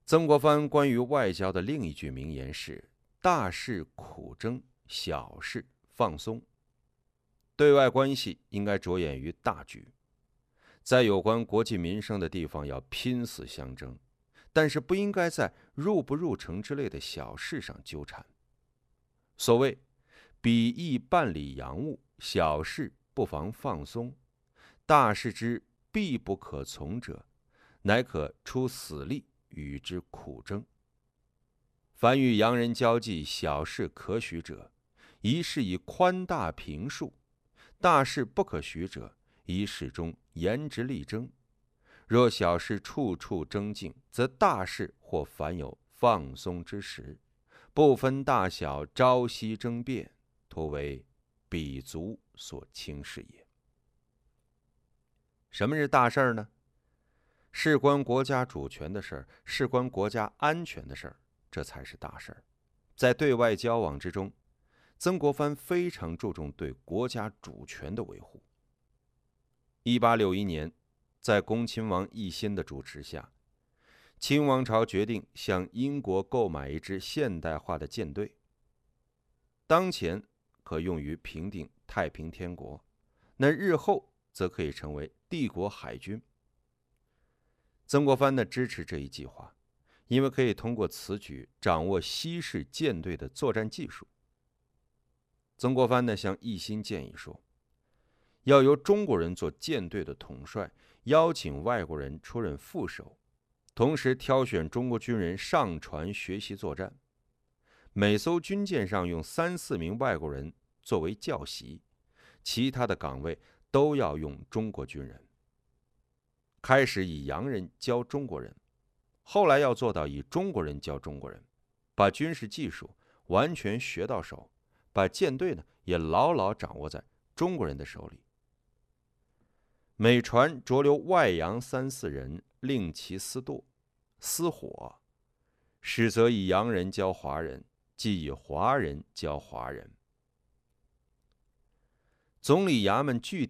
曾国藩关于外交的另一句名言是：大事苦争，小事放松。对外关系应该着眼于大局，在有关国计民生的地方要拼死相争，但是不应该在入不入城之类的小事上纠缠。所谓比翼办理洋务，小事不妨放松，大事之必不可从者，乃可出死力与之苦争。凡与洋人交际，小事可许者，宜是以宽大平述；大事不可许者，宜始终严直力争。若小事处处争竞，则大事或凡有放松之时，不分大小，朝夕争辩，徒为鄙族所轻视也。什么是大事儿呢？事关国家主权的事儿，事关国家安全的事儿，这才是大事儿。在对外交往之中，曾国藩非常注重对国家主权的维护。1861年，在恭亲王奕欣的主持下，清王朝决定向英国购买一支现代化的舰队，当前可用于平定太平天国，那日后则可以成为帝国海军。曾国藩支持这一计划，因为可以通过此举掌握西式舰队的作战技术。曾国藩向奕欣建议说，要由中国人做舰队的统帅，邀请外国人出任副手，同时挑选中国军人上船学习作战。每艘军舰上用3、4名外国人作为教习，其他的岗位都要用中国军人。开始以洋人教中国人，后来要做到以中国人教中国人，把军事技术完全学到手，把舰队也牢牢掌握在中国人的手里。每船着留外洋3、4人，令其私舵、私伙，实则以洋人教华人，即以华人教华人。总理衙门具体